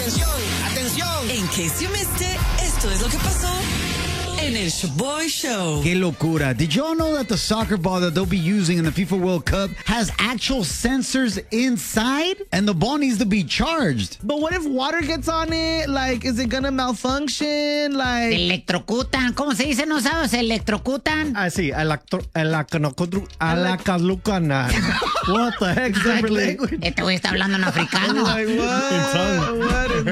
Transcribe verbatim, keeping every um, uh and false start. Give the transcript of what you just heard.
Atención, atención. In case you missed it, esto es lo que pasó en el Shoboy Show. Qué locura. Did y'all know that the soccer ball that they'll be using in the FIFA World Cup has actual sensors inside? And the ball needs to be charged. But what if water gets on it? Like, is it gonna malfunction? Like... Electrocutan. ¿Cómo se dice? ¿No sabes? Electrocutan. Ah, sí. Electro... Electro... Alacalucanan. What the heck is that for language? Este güey está hablando en africano. Like, what? What?